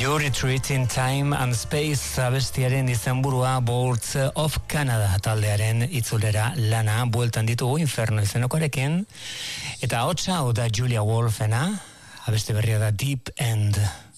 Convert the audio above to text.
You Retreat in Time and Space abestiaren izenburua Boards of Canada taldearen itzulera lana bueltan ditugu Inferno izenekoarekin eta hotsa hau da Julia Wolfena abeste berria da Deep End.